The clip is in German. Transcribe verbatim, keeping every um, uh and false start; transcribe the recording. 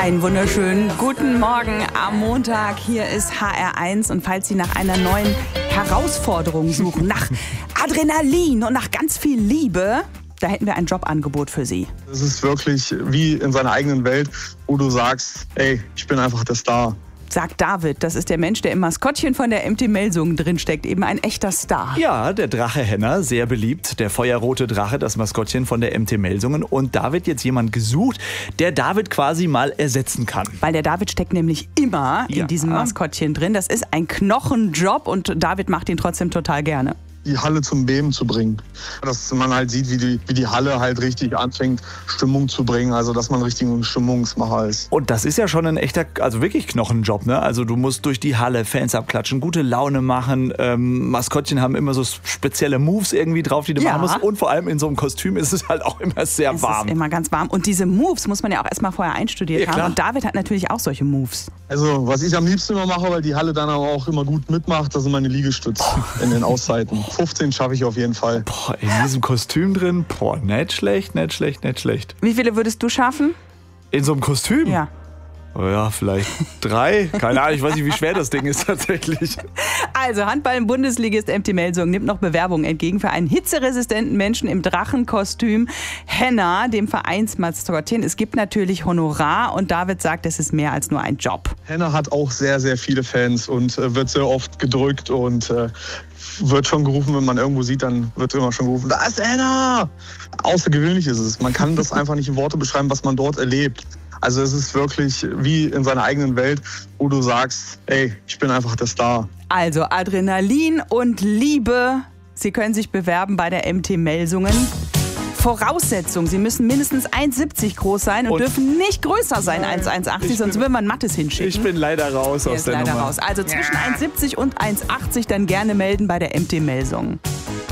Einen wunderschönen guten Morgen am Montag. Hier ist H R eins und falls Sie nach einer neuen Herausforderung suchen, nach Adrenalin und nach ganz viel Liebe, da hätten wir ein Jobangebot für Sie. Es ist wirklich wie in seiner eigenen Welt, wo du sagst, ey, ich bin einfach der Star. Sagt David, das ist der Mensch, der im Maskottchen von der M T Melsungen drinsteckt, eben ein echter Star. Ja, der Drache Henner, sehr beliebt, der feuerrote Drache, das Maskottchen von der M T Melsungen. Und da wird jetzt jemand gesucht, der David quasi mal ersetzen kann. Weil der David steckt nämlich immer Ja. in diesem Maskottchen drin. Das ist ein Knochenjob und David macht ihn trotzdem total gerne. Die Halle zum Beben zu bringen. Dass man halt sieht, wie die, wie die Halle halt richtig anfängt, Stimmung zu bringen. Also, dass man richtig ein Stimmungsmacher ist. Und das ist ja schon ein echter, also wirklich Knochenjob, ne? Also du musst durch die Halle Fans abklatschen, gute Laune machen. Ähm, Maskottchen haben immer so spezielle Moves irgendwie drauf, die du Ja. machen musst. Und vor allem in so einem Kostüm ist es halt auch immer sehr Es warm. ist immer ganz warm. Und diese Moves muss man ja auch erstmal vorher einstudiert Ja, haben. klar. Und David hat natürlich auch solche Moves. Also, was ich am liebsten immer mache, weil die Halle dann aber auch immer gut mitmacht, das sind meine Liegestütze in den Auszeiten. fünfzehn schaffe ich auf jeden Fall. Boah, in diesem Kostüm drin, boah, nicht schlecht, nicht schlecht, nicht schlecht. Wie viele würdest du schaffen? In so einem Kostüm? Ja. Oh ja, vielleicht drei. Keine Ahnung, ich weiß nicht, wie schwer das Ding ist tatsächlich. Also, Handball-Bundesligist M T Melsungen nimmt noch Bewerbungen entgegen für einen hitzeresistenten Menschen im Drachenkostüm Henner, dem Vereinsmaskottchen. Es gibt natürlich Honorar und David sagt, es ist mehr als nur ein Job. Henner hat auch sehr, sehr viele Fans und äh, wird sehr oft gedrückt und äh, wird schon gerufen, wenn man irgendwo sieht, dann wird immer schon gerufen, da ist Henner! Außergewöhnlich ist es. Man kann das einfach nicht in Worte beschreiben, was man dort erlebt. Also es ist wirklich wie in seiner eigenen Welt, wo du sagst, ey, ich bin einfach der Star. Also Adrenalin und Liebe. Sie können sich bewerben bei der M T Melsungen. Voraussetzung, Sie müssen mindestens eins siebzig groß sein und, Und- dürfen nicht größer sein als eins achtzig, Ich sonst bin- will man Mattes hinschicken. Ich bin leider raus Der aus ist der leider Nummer. raus. Also zwischen eins siebzig und eins achtzig dann gerne melden bei der M T Melsungen.